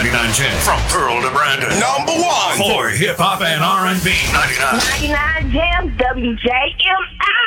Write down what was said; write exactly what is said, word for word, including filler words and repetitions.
ninety-nine ten. From Pearl to Brandon. Number one for hip hop and R and B. ninety-nine. ninety-nine Jam, W J M I.